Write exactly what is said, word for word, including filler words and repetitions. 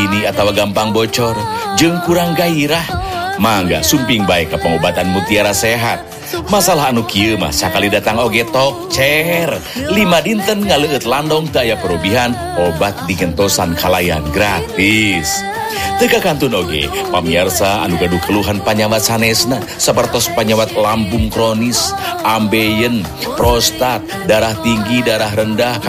dini atawa gampang bocor, jeung kurang gairah, mangga sumping baik ke pengobatan Mutiara Sehat. Masalah anu kieu mah sakali datang oge tok cer. Lima dinten ngaleueut landong teu aya perubihan, obat digentosan kalayan gratis. Teka kantun oge, pamiarsa anu gaduh keluhan panyawat sanesna sapertos panyawat lambung kronis, ambeien, prostat, darah tinggi, darah rendah,